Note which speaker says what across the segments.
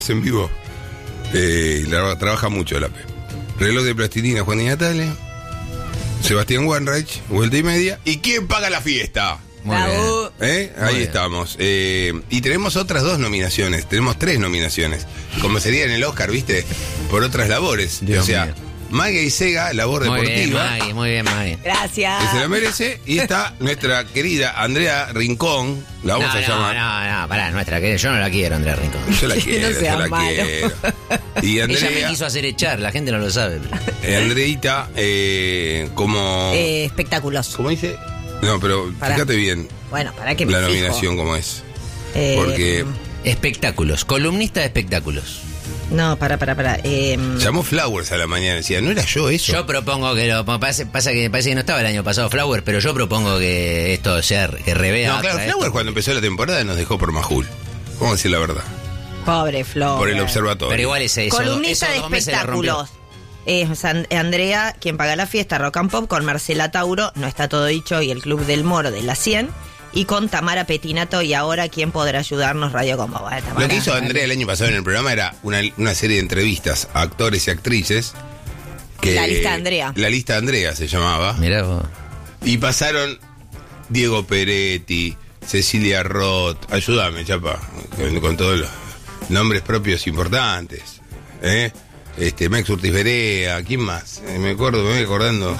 Speaker 1: en vivo. Trabaja mucho la P. Reloj de plastilina, Juan y Natalia. Sebastián Wanreich, vuelta y media. ¿Y quién paga la fiesta?
Speaker 2: Muy bien.
Speaker 1: Ahí bien. Estamos. Y tenemos otras 2 nominaciones. Tenemos 3 nominaciones. Como sería en el Oscar, ¿viste? Por otras labores.
Speaker 2: Dios
Speaker 1: o sea,
Speaker 2: mío.
Speaker 1: Maggie Sega, labor
Speaker 2: Muy
Speaker 1: deportiva.
Speaker 2: bien, muy bien, Maggie.
Speaker 3: Gracias.
Speaker 1: Que se la merece. Y está nuestra querida Andrea Rincón. La vamos a llamar.
Speaker 2: No, pará, nuestra querida. Yo no la quiero, Andrea Rincón.
Speaker 1: Yo la quiero,
Speaker 3: No sea
Speaker 1: yo la
Speaker 3: malo.
Speaker 1: quiero. Y
Speaker 2: Ella
Speaker 1: Andrea,
Speaker 2: me quiso hacer echar, la gente no lo sabe. Pero...
Speaker 1: Andreita, como...
Speaker 3: Espectáculos.
Speaker 1: ¿Cómo dice? No, pero
Speaker 3: Pará.
Speaker 1: fíjate bien
Speaker 3: Bueno, para que me
Speaker 1: la
Speaker 3: fijo.
Speaker 1: nominación como es.
Speaker 3: Eh,
Speaker 1: Porque
Speaker 2: Espectáculos, columnista de espectáculos.
Speaker 3: No, para.
Speaker 1: llamó Flowers a la mañana, decía, ¿no era yo eso?
Speaker 2: Yo propongo que lo... Pasa que parece que no estaba el año pasado Flower, pero yo propongo que esto sea, que revea...
Speaker 1: No, claro, Flowers cuando empezó la temporada nos dejó por Majul. Vamos a decir la verdad.
Speaker 3: Pobre Flor.
Speaker 1: Por el observatorio.
Speaker 2: Pero igual ese eso,
Speaker 3: Columnista
Speaker 2: esos
Speaker 3: de
Speaker 2: 2 meses la rompió.
Speaker 3: espectáculos. Es Andrea quien paga la fiesta Rock and Pop con Marcela Tauro, No está todo dicho, y el Club del Moro de la 100. Y con Tamara Petinato, y ahora ¿quién podrá ayudarnos? Radio Combo. Bueno, Tamara,
Speaker 1: Lo que hizo Andrea el año pasado en el programa era una serie de entrevistas a actores y actrices.
Speaker 3: La lista de Andrea.
Speaker 1: La lista de Andrea se llamaba.
Speaker 2: Mirá vos.
Speaker 1: Y pasaron Diego Peretti, Cecilia Roth. Ayúdame, chapa, con todos los nombres propios importantes. Max Urtiz Berea, ¿quién más? Me voy acordando.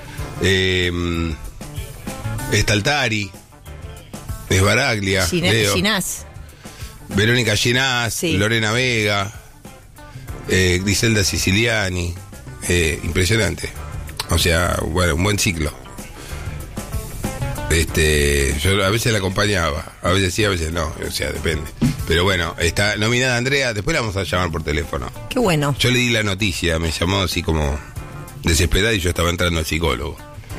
Speaker 1: Staltari, Esbaraglia, Leo.
Speaker 3: Ginás.
Speaker 1: Verónica Ginás,
Speaker 3: Sí.
Speaker 1: Lorena Vega, Griselda Siciliani. Impresionante. O sea, bueno, un buen ciclo. Yo a veces la acompañaba, a veces sí, a veces no, o sea, depende. Pero bueno, está nominada Andrea, después la vamos a llamar por teléfono.
Speaker 3: Qué bueno.
Speaker 1: Yo le di la noticia, me llamó así como desesperada y yo estaba entrando al psicólogo.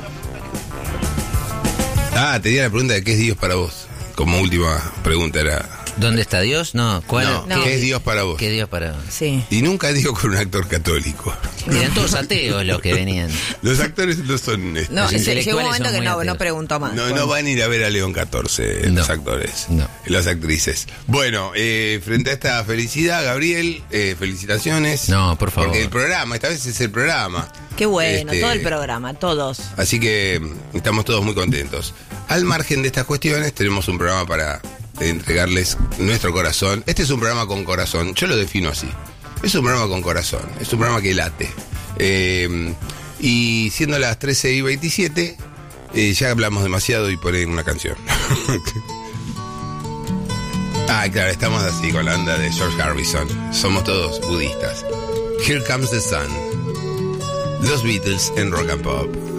Speaker 1: Tenía la pregunta de ¿qué es Dios para vos? Como última pregunta era...
Speaker 2: ¿Dónde está Dios? No, ¿cuál?
Speaker 3: No.
Speaker 1: ¿Qué es Dios para vos?
Speaker 2: ¿Qué Dios para vos?
Speaker 3: Sí.
Speaker 1: Y nunca digo con un actor católico.
Speaker 2: Eran todos ateos los que venían.
Speaker 1: Los actores no son...
Speaker 3: No,
Speaker 2: Los
Speaker 3: llegó un
Speaker 2: intelectuales
Speaker 3: momento
Speaker 2: son
Speaker 3: que
Speaker 2: muy
Speaker 3: no
Speaker 2: ateos.
Speaker 3: preguntó más.
Speaker 1: No van a ir a ver a León 14
Speaker 2: No.
Speaker 1: los actores,
Speaker 2: No.
Speaker 1: las actrices. Bueno, frente a esta felicidad, Gabriel, felicitaciones.
Speaker 2: No, por favor.
Speaker 1: Porque el programa, esta vez es el programa.
Speaker 3: Qué bueno,
Speaker 1: Este,
Speaker 3: todo el programa, todos.
Speaker 1: Así que estamos todos muy contentos. Al margen de estas cuestiones, tenemos un programa para entregarles nuestro corazón. Este es un programa con corazón, yo lo defino así. Es un programa con corazón, es un programa que late. Y siendo las 13:27, ya hablamos demasiado y ponen una canción. Claro, estamos así con la onda de George Harrison. Somos todos budistas. Here Comes the Sun. Los Beatles en Rock and Pop.